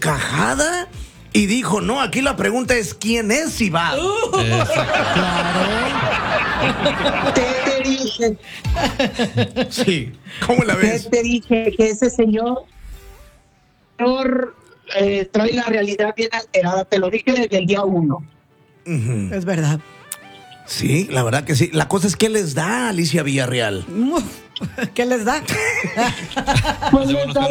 carcajada y dijo, no, aquí la pregunta es ¿quién es Iván? Te dije, Sí, ¿cómo la ves? te dije que ese señor trae la realidad bien alterada. Te lo dije desde el día 1. Ujú. Es verdad. Sí, la verdad que sí. La cosa es que les da Alicia Villarreal. ¿Qué les da? Pues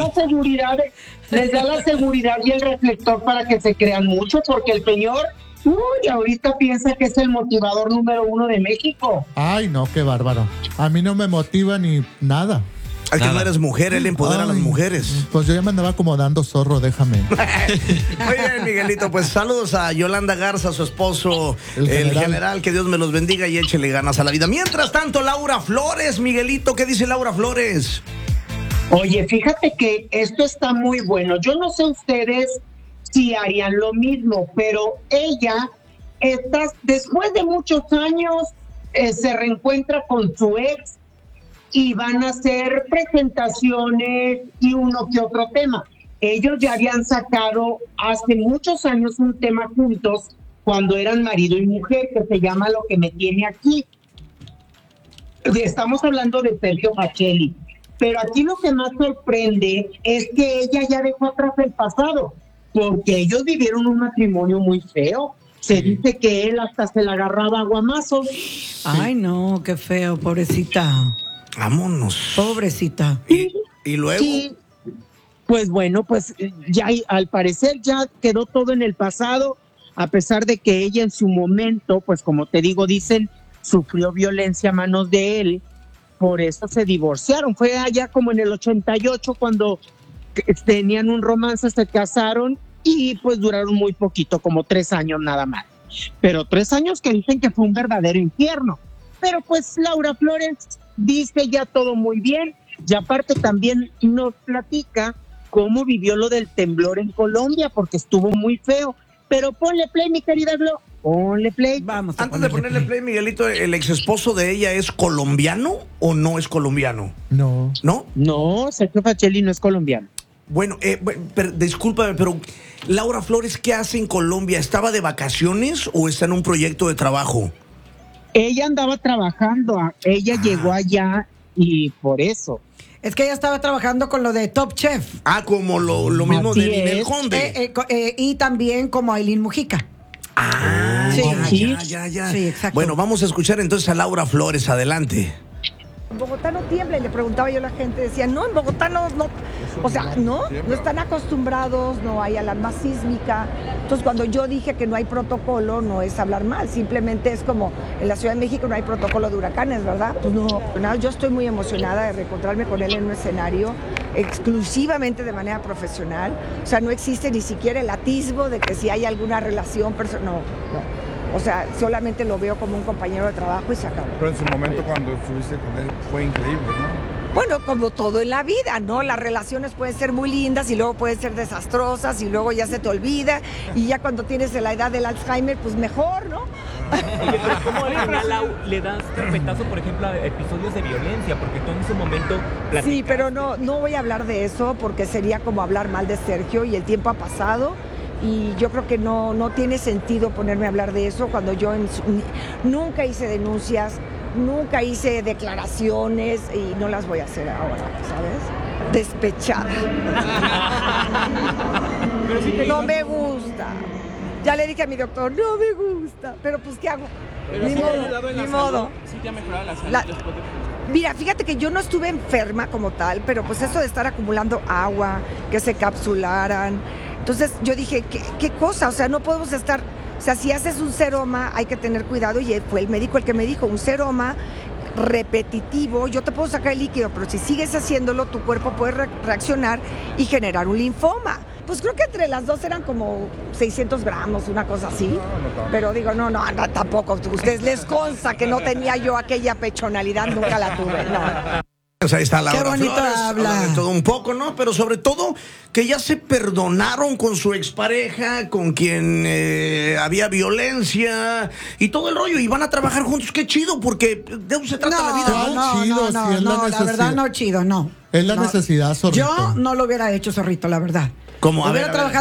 les da la seguridad y el reflector para que se crean mucho, porque el señor, ahorita piensa que es el motivador número 1 de México. Ay, no, qué bárbaro. A mí no me motiva ni nada. Es que no eres mujer, él empodera a las mujeres. Pues yo ya me andaba acomodando, zorro, déjame. Muy bien, Miguelito, pues saludos a Yolanda Garza, su esposo, el general, que Dios me los bendiga y échele ganas a la vida. Mientras tanto, Laura Flores, Miguelito, ¿qué dice Laura Flores? Oye, fíjate que esto está muy bueno. Yo no sé ustedes si harían lo mismo, pero ella, después de muchos años, se reencuentra con su ex y van a hacer presentaciones y uno que otro tema. Ellos ya habían sacado hace muchos años un tema juntos cuando eran marido y mujer, que se llama Lo que me tiene aquí. Estamos hablando de Sergio Facelli. Pero aquí lo que más sorprende es que ella ya dejó atrás el pasado, porque ellos vivieron un matrimonio muy feo. Se dice que él hasta se la agarraba a guamazos. Ay, no, qué feo, pobrecita. Vámonos. Pobrecita. ¿Y luego? Sí. Pues bueno, pues ya al parecer ya quedó todo en el pasado, a pesar de que ella en su momento, pues como te digo, dicen, sufrió violencia a manos de él. Por eso se divorciaron. Fue allá como en el 88 cuando tenían un romance, se casaron y pues duraron muy poquito, como 3 años nada más. Pero 3 años que dicen que fue un verdadero infierno. Pero pues Laura Flores dice ya todo muy bien y aparte también nos platica cómo vivió lo del temblor en Colombia porque estuvo muy feo. Pero ponle play, mi querida Glo. Ponle play. Vamos. Antes de ponerle play, Miguelito, ¿el ex esposo de ella es colombiano o no es colombiano? No. ¿No? No, Sergio Facelli no es colombiano. Bueno, discúlpame, pero Laura Flores, ¿qué hace en Colombia? ¿Estaba de vacaciones o está en un proyecto de trabajo? Ella andaba trabajando, ella llegó allá y por eso. Es que ella estaba trabajando con lo de Top Chef. Como lo mismo Así de Ninel es. Conde. Y también como Aileen Mujica. Sí. Sí. Ya. Sí, exacto. Bueno, vamos a escuchar entonces a Laura Flores, adelante. En Bogotá no tiembla, y le preguntaba yo a la gente, decía, no, en Bogotá no, o sea, no están acostumbrados, no hay alarma sísmica. Entonces, cuando yo dije que no hay protocolo, no es hablar mal, simplemente es como en la Ciudad de México no hay protocolo de huracanes, ¿verdad? Pues no, yo estoy muy emocionada de reencontrarme con él en un escenario exclusivamente de manera profesional. O sea, no existe ni siquiera el atisbo de que si hay alguna relación personal, no. O sea, solamente lo veo como un compañero de trabajo y se acabó. Pero en su momento cuando estuviste con él fue increíble, ¿no? Bueno, como todo en la vida, ¿no? Las relaciones pueden ser muy lindas y luego pueden ser desastrosas y luego ya se te olvida y ya cuando tienes la edad del Alzheimer, pues mejor, ¿no? Oye, pero ¿cómo le das carpetazo, por ejemplo, a episodios de violencia? Porque tú en ese momento platicaste. Sí, pero no voy a hablar de eso porque sería como hablar mal de Sergio y el tiempo ha pasado. Y yo creo que no tiene sentido ponerme a hablar de eso cuando yo nunca hice denuncias, nunca hice declaraciones y no las voy a hacer ahora, ¿sabes? Despechada. No me gusta. Ya le dije a mi doctor, no me gusta, pero pues ¿qué hago? Ni modo. Sí te ha mejorado la salud después de... Mira, fíjate que yo no estuve enferma como tal, pero pues eso de estar acumulando agua, que se capsularan. Entonces yo dije, ¿qué cosa? O sea, no podemos estar... O sea, si haces un seroma hay que tener cuidado y fue el médico el que me dijo, un seroma repetitivo, yo te puedo sacar el líquido, pero si sigues haciéndolo, tu cuerpo puede reaccionar y generar un linfoma. Pues creo que entre las dos eran como 600 gramos, una cosa así. Pero digo, no, tampoco. Ustedes les consta que no tenía yo aquella pechonalidad, nunca la tuve, no. Pues ahí está Laura Qué bonito Flores, habla. de todo un poco, ¿no? Pero sobre todo que ya se perdonaron con su expareja, con quien había violencia y todo el rollo, y van a trabajar juntos. Qué chido, porque de eso se trata la vida, ¿no? La verdad no chido, no. Es la necesidad, zorrito. Yo no lo hubiera hecho, zorrito, la verdad. Como, a Hubiera ver. trabajado